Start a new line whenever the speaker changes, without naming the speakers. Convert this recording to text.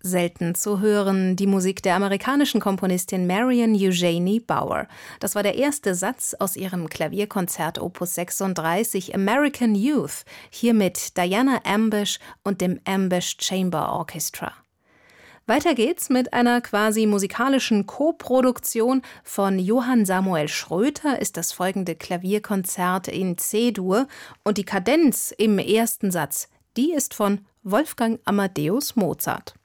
selten zu hören, die Musik der amerikanischen Komponistin Marion Eugenie Bauer. Das war der erste Satz aus ihrem Klavierkonzert Opus 36 American Youth, hier mit Diana Ambush und dem Ambush Chamber Orchestra. Weiter geht's mit einer quasi musikalischen Koproduktion. Von Johann Samuel Schröter ist das folgende Klavierkonzert in C-Dur und die Kadenz im ersten Satz, die ist von Wolfgang Amadeus Mozart.